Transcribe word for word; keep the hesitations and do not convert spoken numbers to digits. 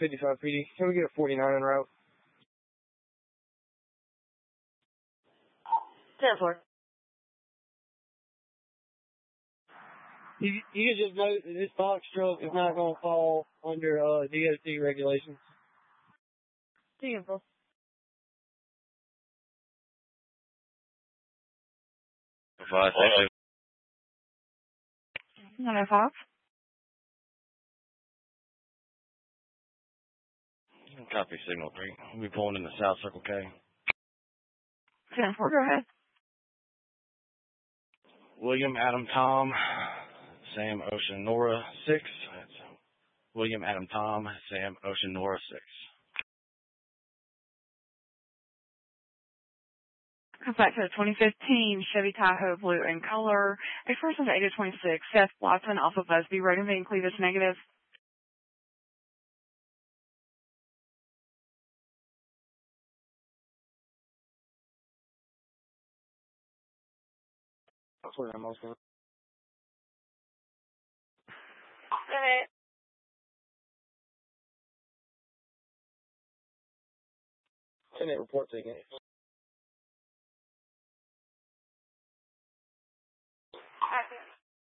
fifty-five P D. Can we get a forty-nine en route? ten four. You, you just know that this box truck is not going to fall under uh, D O T regulations. Beautiful. Five, six, nine oh five. copy signal three. We'll be pulling in the South Circle K. ten four, go ahead. William, Adam, Tom, Sam, Ocean, Nora, six. That's William, Adam, Tom, Sam, Ocean, Nora, six. Comes back to the twenty fifteen Chevy Tahoe blue in color. Expressions eight to twenty-six. Seth Watson off of Busby. Rating being cleavage negative. That's where I'm most going. Go ahead. Send it report ticket.